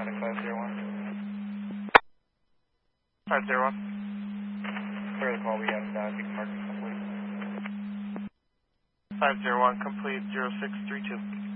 501. 501. Clear the call, we have big marking complete. 501, complete 0632.